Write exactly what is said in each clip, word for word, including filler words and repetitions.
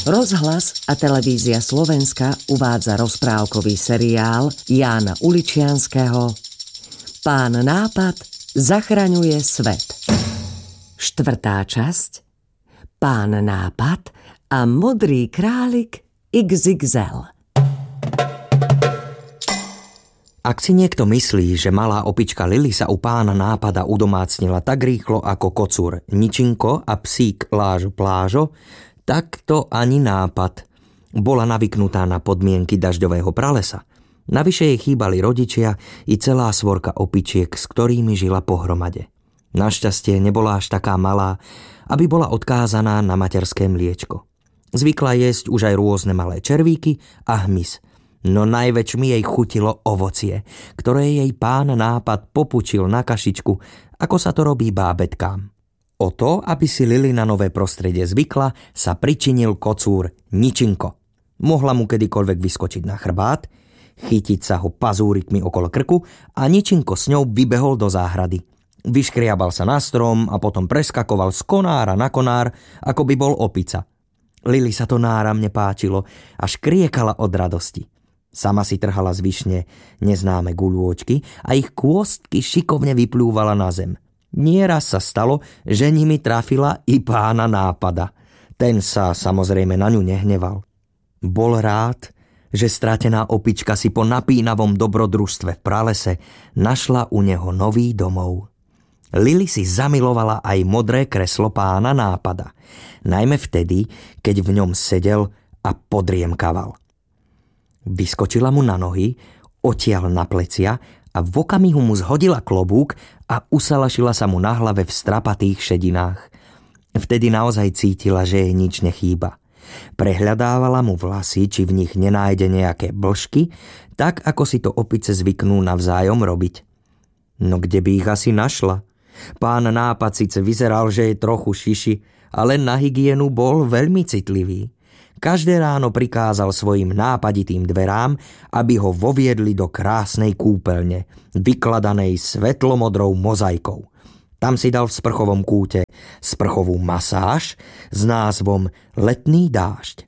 Rozhlas a televízia Slovenska uvádza rozprávkový seriál Jána Uličianskeho Pán nápad zachraňuje svet. Štvrtá časť Pán nápad a modrý králik iks iks el. Ak si niekto myslí, že malá opička Lili sa u pána nápada udomácnila tak rýchlo ako kocúr Ničinko a psík Lážo Plážo, tak to ani nápad. Bola navyknutá na podmienky dažďového pralesa. Navyše jej chýbali rodičia i celá svorka opičiek, s ktorými žila pohromade. Našťastie nebola až taká malá, aby bola odkázaná na materské mliečko. Zvykla jesť už aj rôzne malé červíky a hmyz. No najväčšmi jej chutilo ovocie, ktoré jej pán nápad popučil na kašičku, ako sa to robí bábetkám. O to, aby si Lili na nové prostredie zvykla, sa pričinil kocúr Ničinko. Mohla mu kedykoľvek vyskočiť na chrbát, chytiť sa ho pazúrikmi okolo krku a Ničinko s ňou vybehol do záhrady. Vyškriabal sa na strom a potom preskakoval z konára na konár, ako by bol opica. Lili sa to náramne páčilo a škriekala od radosti. Sama si trhala z višne neznáme guľôčky a ich kôstky šikovne vyplúvala na zem. Nieraz sa stalo, že nimi trafila i pána nápada. Ten sa samozrejme na ňu nehneval. Bol rád, že stratená opička si po napínavom dobrodružstve v pralese našla u neho nový domov. Lili si zamilovala aj modré kreslo pána nápada, najmä vtedy, keď v ňom sedel a podriemkaval. Vyskočila mu na nohy, otiaľ na plecia a v okamihu mu zhodila klobúk a usalašila sa mu na hlave v strapatých šedinách. Vtedy naozaj cítila, že jej nič nechýba. Prehľadávala mu vlasy, či v nich nenájde nejaké blžky, tak ako si to opice zvyknú navzájom robiť. No kde by ich asi našla? Pán nápad síce vyzeral, že je trochu šiši, ale na hygienu bol veľmi citlivý. Každé ráno prikázal svojim nápaditým dverám, aby ho voviedli do krásnej kúpeľne, vykladanej svetlomodrou mozaikou. Tam si dal v sprchovom kúte sprchovú masáž s názvom Letný dážď.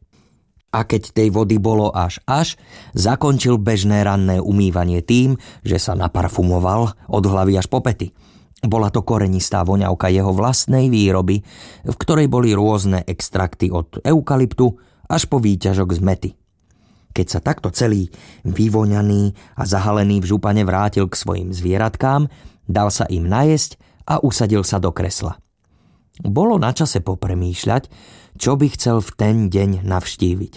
A keď tej vody bolo až až, zakončil bežné ranné umývanie tým, že sa naparfumoval od hlavy až po pety. Bola to korenistá voňavka jeho vlastnej výroby, v ktorej boli rôzne extrakty od eukalyptu až po výťažok z mety. Keď sa takto celý vyvoňaný a zahalený v župane vrátil k svojim zvieratkám, dal sa im najesť a usadil sa do kresla. Bolo na čase popremýšľať, čo by chcel v ten deň navštíviť.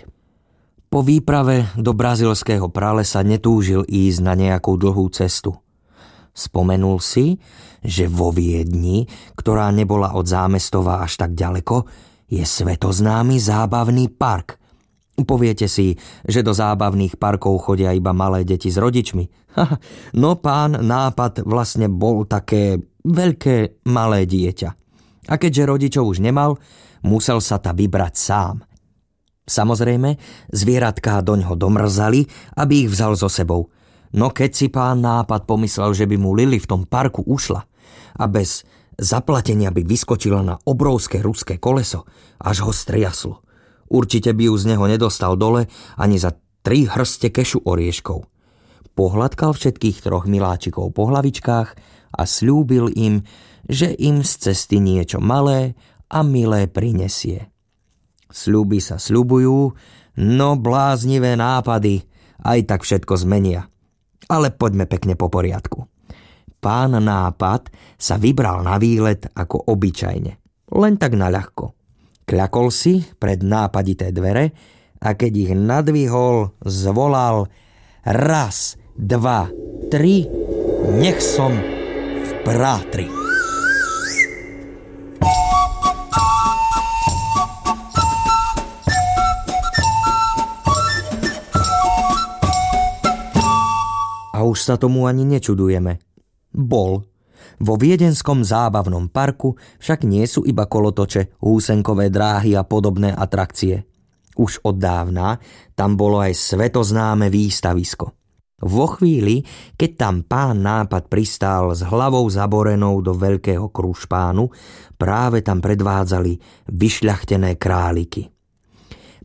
Po výprave do brazílskeho pralesa netúžil ísť na nejakú dlhú cestu. Spomenul si, že vo Viedni, ktorá nebola od Zámestova až tak ďaleko, je svetoznámy zábavný park. Poviete si, že do zábavných parkov chodia iba malé deti s rodičmi. No pán nápad vlastne bol také veľké malé dieťa. A keďže rodičov už nemal, musel sa ta vybrať sám. Samozrejme, zvieratká doňho domrzali, aby ich vzal so sebou. No keď si pán nápad pomyslel, že by mu Lili v tom parku ušla a bez zaplatenia by vyskočila na obrovské ruské koleso, až ho striaslo. Určite by ju z neho nedostal dole ani za tri hrste kešu orieškov. Pohľadkal všetkých troch miláčikov po hlavičkách a sľúbil im, že im z cesty niečo malé a milé prinesie. Sľuby sa sľubujú, no bláznivé nápady aj tak všetko zmenia. Ale poďme pekne po poriadku. Pán nápad sa vybral na výlet ako obyčajne, len tak naľahko. Kľakol si pred nápadité dvere a keď ich nadvihol, zvolal raz, dva, tri, nech som v prátri. A už sa tomu ani nečudujeme. Bol. Vo viedenskom zábavnom parku však nie sú iba kolotoče, húsenkové dráhy a podobné atrakcie. Už od dávna tam bolo aj svetoznáme výstavisko. Vo chvíli, keď tam pán nápad pristál s hlavou zaborenou do veľkého krušpánu, práve tam predvádzali vyšľachtené králiky.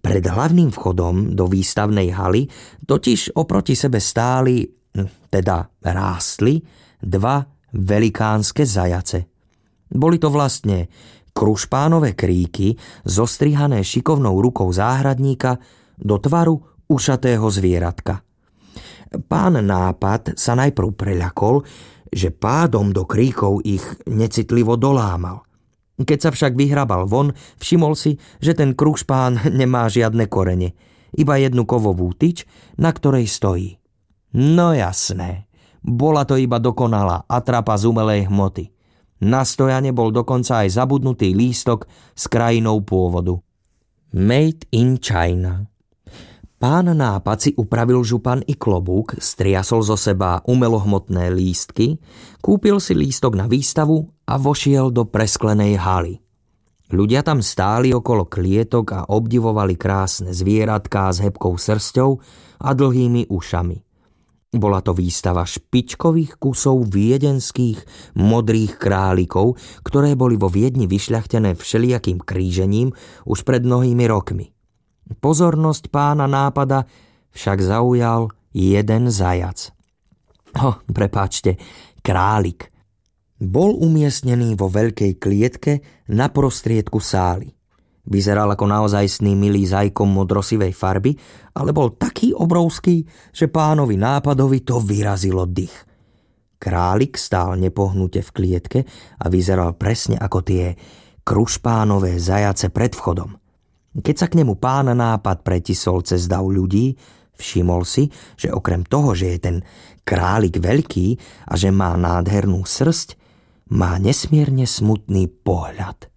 Pred hlavným vchodom do výstavnej haly totiž oproti sebe stáli, teda rástli, dva velikánske zajace. Boli to vlastne krušpánové kríky, zostrihané šikovnou rukou záhradníka do tvaru ušatého zvieratka. Pán Nápad sa najprv preľakol, že pádom do kríkov ich necitlivo dolámal. Keď sa však vyhrabal von, všimol si, že ten krušpán nemá žiadne korene, iba jednu kovovú tyč, na ktorej stojí. No jasné, bola to iba dokonalá atrapa z umelej hmoty. Na stojane bol dokonca aj zabudnutý lístok s krajinou pôvodu. Made in China. Pán Nápad si upravil župan i klobúk, striasol zo seba umelohmotné lístky, kúpil si lístok na výstavu a vošiel do presklenej haly. Ľudia tam stáli okolo klietok a obdivovali krásne zvieratká s hebkou srsťou a dlhými ušami. Bola to výstava špičkových kusov viedenských modrých králikov, ktoré boli vo Viedni vyšľachtené všelijakým krížením už pred mnohými rokmi. Pozornosť pána Nápada však zaujal jeden zajac. Ho, prepáčte, králik. Bol umiestnený vo veľkej klietke na prostriedku sály. Vyzeral ako naozajstný milý zajkom modrosivej farby, ale bol taký obrovský, že pánovi Nápadovi to vyrazilo dych. Králik stál nepohnute v klietke a vyzeral presne ako tie krušpánové zajace pred vchodom. Keď sa k nemu pán Nápad pretisol cez dav ľudí, všimol si, že okrem toho, že je ten králik veľký a že má nádhernú srsť, má nesmierne smutný pohľad.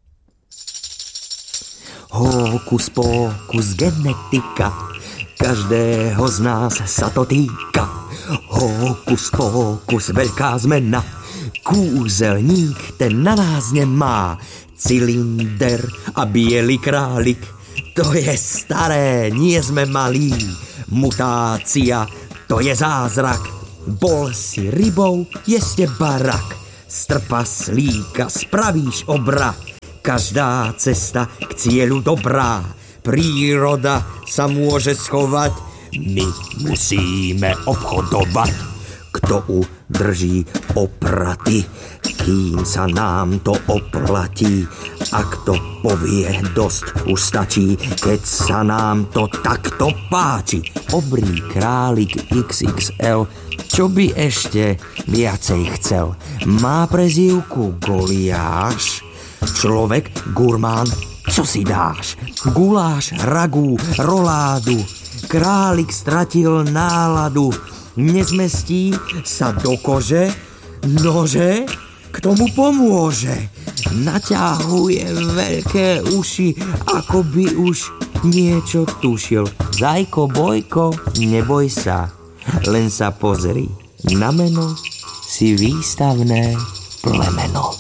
Hókus pókus genetika, každého z nás sa to týka. Hókus pókus veľká zmena, kúzelník ten na nás nemá. Cylinder a biely králik, to je staré, nie sme malí. Mutácia, to je zázrak. Bol si rybou, jeste barak. Z trpaslíka spravíš obra. Každá cesta k cieľu dobrá. Príroda sa môže schovať, my musíme obchodovať. Kto udrží opraty, kým sa nám to oplatí. A kto povie dosť, už stačí, keď sa nám to takto páči. Obrý králik iks iks el, čo by ešte viacej chcel? Má prezývku Goliáš, človek gurmán, čo si dáš? Guláš, ragu, roládu, králik stratil náladu. Nezmestí sa do kože, nože, k tomu pomôže. Naťahuje veľké uši, ako by už niečo tušil. Zajko, bojko, neboj sa, len sa pozri. Na meno si výstavné plemeno.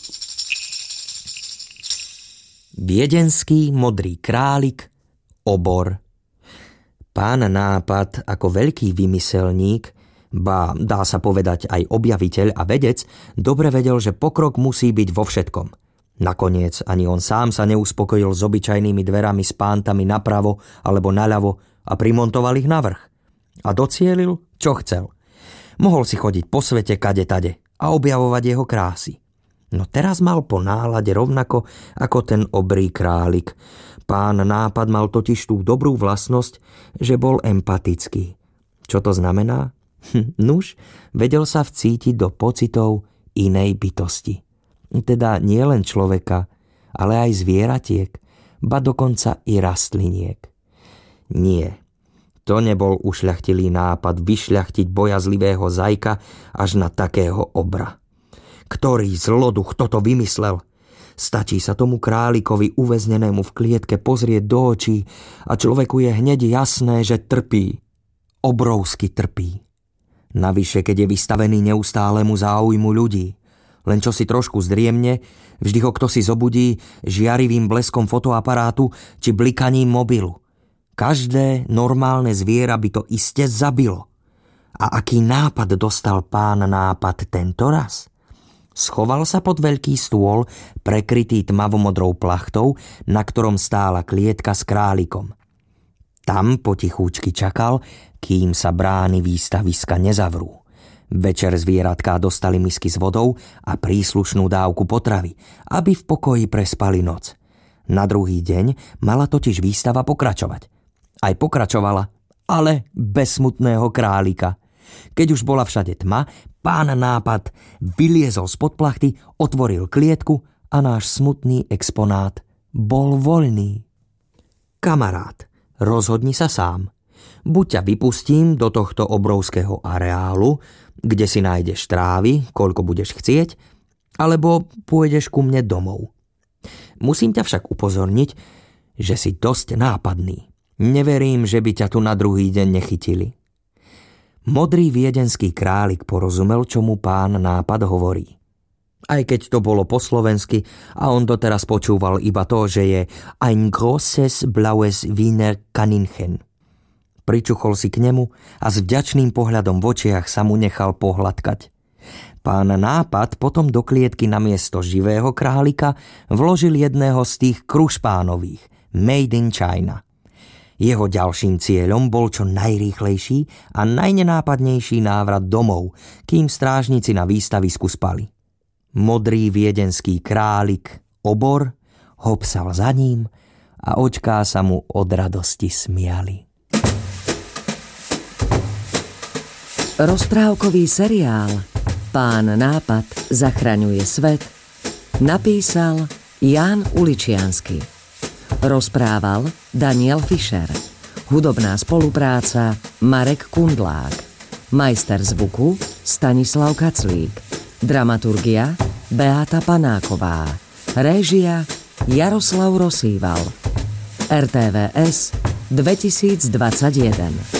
Viedenský modrý králik, obor. Pán Nápad ako veľký vymyselník, ba dá sa povedať aj objaviteľ a vedec, dobre vedel, že pokrok musí byť vo všetkom. Nakoniec ani on sám sa neuspokojil s obyčajnými dverami s pántami napravo alebo naľavo a primontoval ich navrch. A docielil, čo chcel. Mohol si chodiť po svete kade tade a objavovať jeho krásy. No teraz mal po nálade rovnako ako ten obrý králik. Pán Nápad mal totiž tú dobrú vlastnosť, že bol empatický. Čo to znamená? Nuž, vedel sa vcítiť do pocitov inej bytosti. Teda nie len človeka, ale aj zvieratiek, ba dokonca i rastliniek. Nie, to nebol ušľachtilý nápad vyšľachtiť bojazlivého zajka až na takého obra. Ktorý zloduch toto vymyslel? Stačí sa tomu králikovi uväznenému v klietke pozrieť do očí a človeku je hneď jasné, že trpí. Obrovsky trpí. Navyše, keď je vystavený neustálemu záujmu ľudí. Len čo si trošku zdriemne, vždy ho kto si zobudí žiarivým bleskom fotoaparátu či blikaním mobilu. Každé normálne zviera by to iste zabilo. A aký nápad dostal pán Nápad tento raz? Schoval sa pod veľký stôl, prekrytý tmavomodrou plachtou, na ktorom stála klietka s králikom. Tam potichúčky čakal, kým sa brány výstaviska nezavrú. Večer zvieratká dostali misky s vodou a príslušnú dávku potravy, aby v pokoji prespali noc. Na druhý deň mala totiž výstava pokračovať. Aj pokračovala, ale bez smutného králika. Keď už bola všade tma, pán Nápad vyliezol spod plachty, otvoril klietku a náš smutný exponát bol voľný. Kamarát, rozhodni sa sám. Buď ťa vypustím do tohto obrovského areálu, kde si nájdeš trávy, koľko budeš chcieť, alebo pôjdeš ku mne domov. Musím ťa však upozorniť, že si dosť nápadný. Neverím, že by ťa tu na druhý deň nechytili. Modrý viedenský králik porozumel, čo mu pán Nápad hovorí. Aj keď to bolo po slovensky a on doteraz počúval iba to, že je ein großes blaues Wiener Kaninchen. Pričuchol si k nemu a s vďačným pohľadom v očiach sa mu nechal pohľadkať. Pán Nápad potom do klietky namiesto živého králika vložil jedného z tých krušpánových, made in China. Jeho ďalším cieľom bol čo najrýchlejší a najnenápadnejší návrat domov, kým strážnici na výstavisku spali. Modrý viedenský králik, obor, hopsal za ním a očká sa mu od radosti smiali. Rozprávkový seriál Pán Nápad zachraňuje svet napísal Ján Uličiansky. Rozprával Daniel Fischer. Hudobná spolupráca Marek Kundlák. Majster zvuku Stanislav Kaclík. Dramaturgia Beáta Panáková. Réžia Jaroslav Rosýval. er té vé es dvetisícdvadsaťjeden.